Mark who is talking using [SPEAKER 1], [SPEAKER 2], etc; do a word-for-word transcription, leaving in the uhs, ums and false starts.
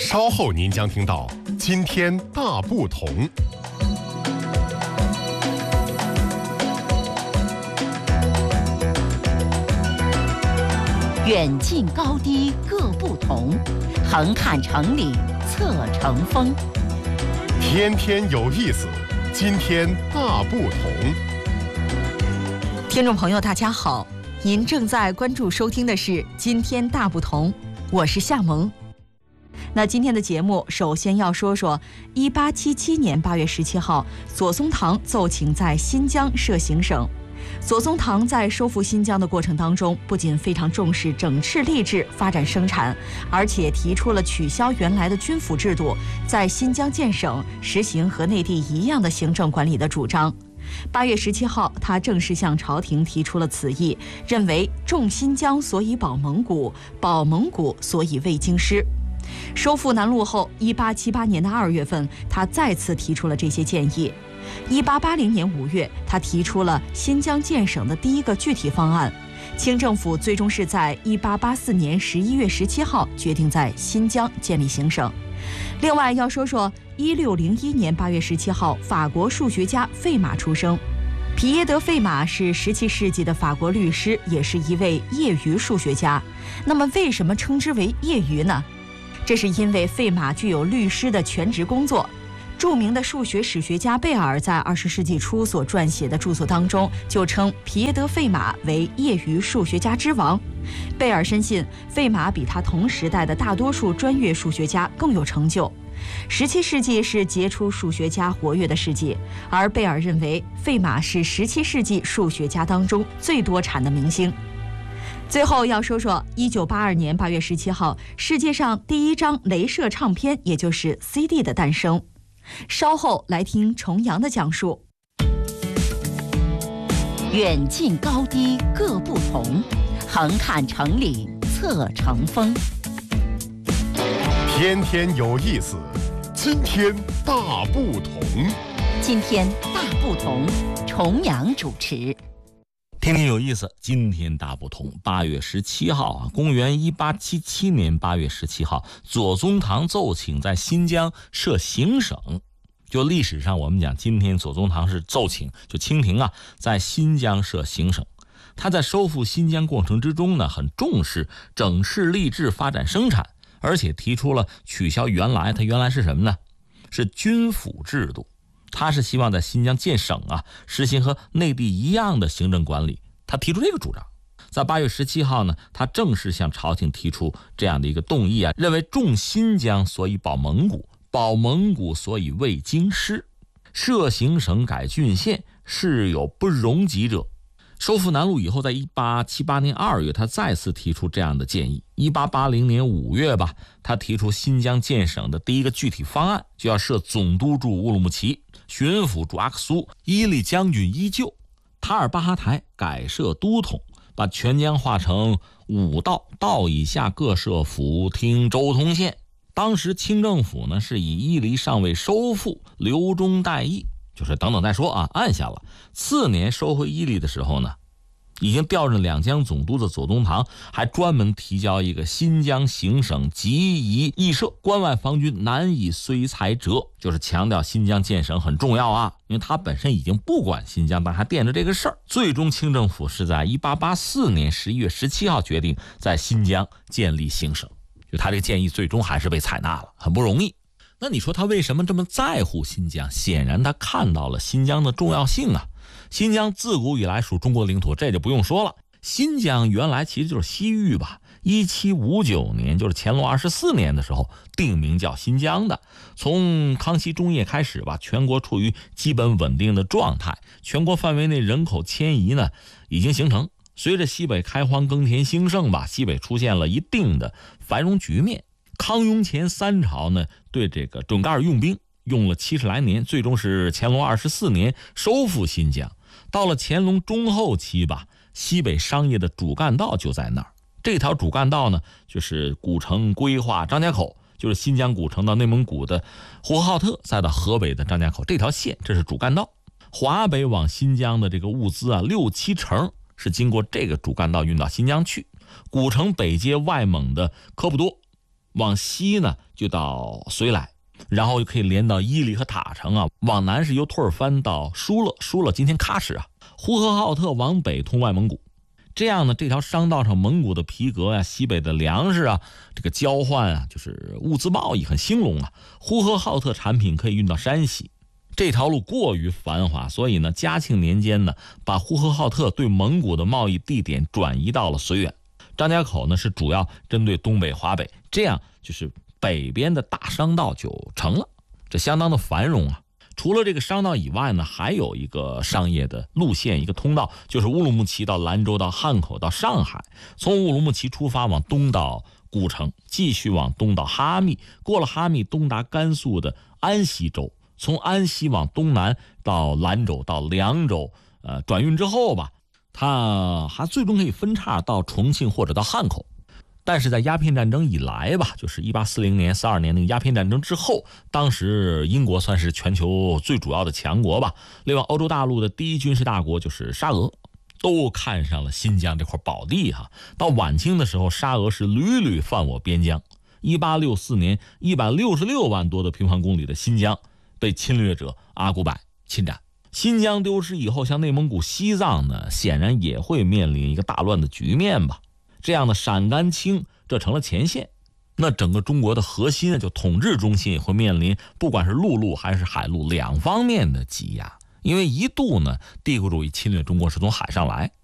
[SPEAKER 1] 稍后您将听到今天大不同。
[SPEAKER 2] 远近高低各不同，横看成岭侧成峰。
[SPEAKER 1] 天天有意思，今天大不同。
[SPEAKER 3] 听众朋友大家好，您正在关注收听的是今天大不同，我是夏萌。那今天的节目首先要说说一八七七年八月十七号，左宗棠奏请在新疆设行省。左宗棠在收复新疆的过程当中，不仅非常重视整治吏治、发展生产，而且提出了取消原来的军府制度，在新疆建省，实行和内地一样的行政管理的主张。八月十七号，他正式向朝廷提出了此意，认为重新疆所以保蒙古，保蒙古所以卫京师。收复南路后，一八七八年的二月份，他再次提出了这些建议。一八八零年五月，他提出了新疆建省的第一个具体方案。清政府最终是在一八八四年十一月十七号决定在新疆建立行省。另外要说说一六零一年八月十七号，法国数学家费马出生。皮耶德·费马是十七世纪的法国律师，也是一位业余数学家。那么为什么称之为业余呢？这是因为费马具有律师的全职工作。著名的数学史学家贝尔在二十世纪初所撰写的著作当中，就称皮耶德·费马为业余数学家之王。贝尔深信费马比他同时代的大多数专业数学家更有成就。十七世纪是杰出数学家活跃的世纪，而贝尔认为费马是十七世纪数学家当中最多产的明星。最后要说说一九八二年八月十七号，世界上第一张镭射唱片，也就是 C D 的诞生。稍后来听重阳的讲述。
[SPEAKER 2] 远近高低各不同，横看成岭侧成峰。
[SPEAKER 1] 天天有意思，今天大不同。
[SPEAKER 2] 今天大不同，重阳主持。
[SPEAKER 4] 天天有意思，今天大不同。八月十七号啊，公元一八七七年八月十七号，左宗棠奏请在新疆设行省。就历史上我们讲，今天左宗棠是奏请，就清廷啊，在新疆设行省。他在收复新疆过程之中呢，很重视整治吏治、发展生产，而且提出了取消原来，他原来是什么呢？是军府制度。他是希望在新疆建省啊，实行和内地一样的行政管理。他提出这个主张，在八月十七号呢，他正式向朝廷提出这样的一个动议啊，认为重新疆所以保蒙古，保蒙古所以卫京师，设行省改郡县，是有不容及者。收复南路以后，在一八七八年二月，他再次提出这样的建议。一八八零年五月吧，他提出新疆建省的第一个具体方案，就要设总督驻乌鲁木齐，巡抚驻阿克苏，伊犁将军依旧，塔尔巴哈台改设都统，把全疆划成五道，道以下各设府厅州通县。当时清政府呢是以伊犁尚未收复，留中待议，就是等等再说啊，按下了。次年收回伊犁的时候呢，已经调任两江总督的左宗棠还专门提交一个新疆行省急宜议设，关外防军难以虽裁折，就是强调新疆建省很重要啊，因为他本身已经不管新疆，但还惦着这个事儿。最终清政府是在一八八四年十一月十七号决定在新疆建立行省，就他这个建议最终还是被采纳了，很不容易。那你说他为什么这么在乎新疆？显然他看到了新疆的重要性啊。新疆自古以来属中国领土，这就不用说了。新疆原来其实就是西域吧，一七五九年，就是乾隆二十四年的时候定名叫新疆的。从康熙中叶开始吧，全国处于基本稳定的状态，全国范围内人口迁移呢已经形成。随着西北开荒耕田兴盛吧，西北出现了一定的繁荣局面。康雍乾三朝呢，对这个准噶尔用兵用了七十来年，最终是乾隆二十四年收复新疆。到了乾隆中后期吧，西北商业的主干道就在那儿。这条主干道呢，就是古城规划张家口，就是新疆古城到内蒙古的呼和浩特，再到河北的张家口这条线，这是主干道。华北往新疆的这个物资啊，六七成是经过这个主干道运到新疆去。古城北接外蒙的科布多， 往西呢就到绥来，然后就可以连到伊犁和塔城啊。往南是由吐尔番到疏勒，疏勒今天喀什啊。呼和浩特往北通外蒙古，这样呢，这条商道上蒙古的皮革呀、啊、西北的粮食啊，这个交换啊，就是物资贸易很兴隆啊。呼和浩特产品可以运到山西，这条路过于繁华，所以呢，嘉庆年间呢，把呼和浩特对蒙古的贸易地点转移到了绥远。张家口呢是主要针对东北、华北，这样就是北边的大商道就成了，这相当的繁荣啊。除了这个商道以外呢，还有一个商业的路线，一个通道，就是乌鲁木齐到兰州到汉口到上海，从乌鲁木齐出发往东到古城，继续往东到哈密，过了哈密东达甘肃的安西州，从安西往东南到兰州到凉州，呃，转运之后吧，它还最终可以分叉到重庆或者到汉口。但是在鸦片战争以来吧，就是一八四零年、四二年那个鸦片战争之后，当时英国算是全球最主要的强国吧。另外，欧洲大陆的第一军事大国就是沙俄，都看上了新疆这块宝地哈。到晚清的时候，沙俄是屡屡犯我边疆。一八六四年，一百六十六万多的平方公里的新疆被侵略者阿古柏侵占。新疆丢失以后，像内蒙古、西藏呢，显然也会面临一个大乱的局面吧。这样的陕甘清这成了前线，那整个中国的核心就统治中心也会面临不管是陆路还是海路两方面的挤压，因为一度呢帝国主义侵略中国是从海上来，